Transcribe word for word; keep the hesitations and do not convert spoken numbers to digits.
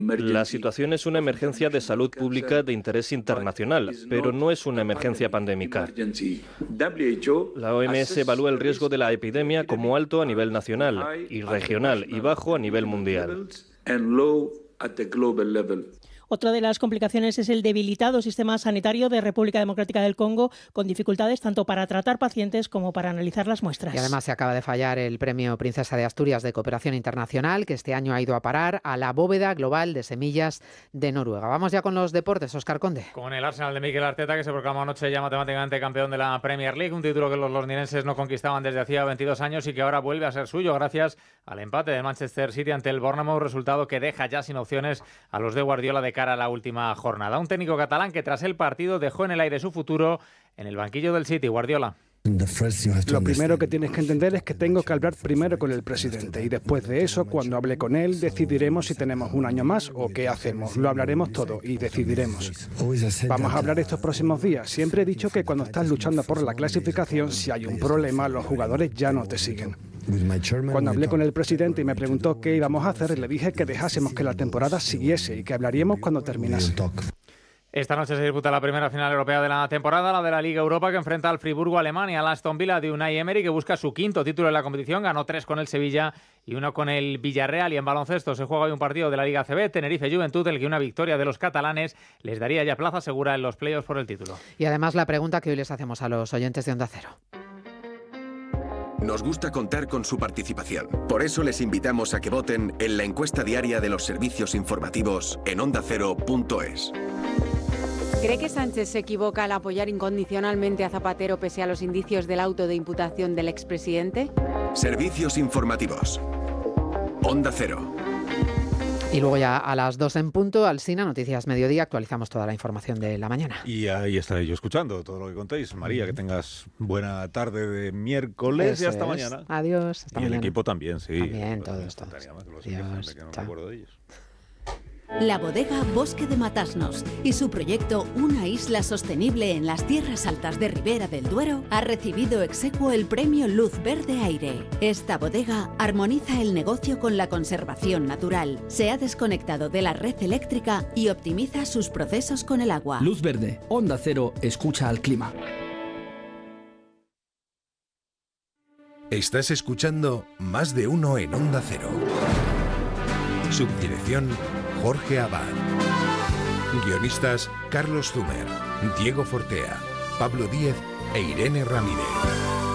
La situación es una emergencia de salud pública de interés internacional, pero no es una emergencia pandémica. La O M S evalúa el riesgo de la epidemia como alto a nivel nacional y regional y bajo a nivel mundial. Otra de las complicaciones es el debilitado sistema sanitario de República Democrática del Congo, con dificultades tanto para tratar pacientes como para analizar las muestras. Y además se acaba de fallar el Premio Princesa de Asturias de Cooperación Internacional, que este año ha ido a parar a la bóveda global de semillas de Noruega. Vamos ya con los deportes, Óscar Conde. Con el Arsenal de Mikel Arteta, que se proclamó anoche ya matemáticamente campeón de la Premier League, un título que los londinenses no conquistaban desde hacía veintidós años y que ahora vuelve a ser suyo gracias al empate de Manchester City ante el Bournemouth, resultado que deja ya sin opciones a los de Guardiola de cara a la última jornada. Un técnico catalán que tras el partido dejó en el aire su futuro en el banquillo del City. Guardiola. Lo primero que tienes que entender es que tengo que hablar primero con el presidente y después de eso, cuando hable con él, decidiremos si tenemos un año más o qué hacemos. Lo hablaremos todo y decidiremos. Vamos a hablar estos próximos días. Siempre he dicho que cuando estás luchando por la clasificación, si hay un problema, los jugadores ya no te siguen. Cuando hablé con el presidente y me preguntó qué íbamos a hacer, le dije que dejásemos que la temporada siguiese y que hablaríamos cuando terminase. Esta noche se disputa la primera final europea de la temporada, la de la Liga Europa, que enfrenta al Friburgo Alemania, al Aston Villa de Unai Emery, que busca su quinto título en la competición. Ganó tres con el Sevilla y uno con el Villarreal. Y en baloncesto se juega hoy un partido de la Liga A C B, Tenerife Juventud, el que una victoria de los catalanes les daría ya plaza segura en los playoffs por el título. Y además la pregunta que hoy les hacemos a los oyentes de Onda Cero. Nos gusta contar con su participación. Por eso les invitamos a que voten en la encuesta diaria de los servicios informativos en onda cero punto es. ¿Cree que Sánchez se equivoca al apoyar incondicionalmente a Zapatero pese a los indicios del auto de imputación del expresidente? Servicios informativos. Onda Cero. Y luego ya a las dos en punto, Alsina, Noticias Mediodía, actualizamos toda la información de la mañana. Y ahí estaré yo escuchando todo lo que contéis. María, que tengas buena tarde de miércoles Eso y hasta es. mañana. Adiós. Hasta y mañana. El equipo también, sí. También, todos, todos. Los Adiós. que no me Chao. acuerdo de ellos. La bodega Bosque de Matasnos y su proyecto Una isla sostenible en las tierras altas de Ribera del Duero ha recibido exequo el premio Luz Verde Aire. Esta bodega armoniza el negocio con la conservación natural, se ha desconectado de la red eléctrica y optimiza sus procesos con el agua. Luz Verde, Onda Cero, escucha al clima. Estás escuchando Más de Uno en Onda Cero. Subdirección Jorge Abad. Guionistas Carlos Zumer, Diego Fortea, Pablo Díez e Irene Ramírez.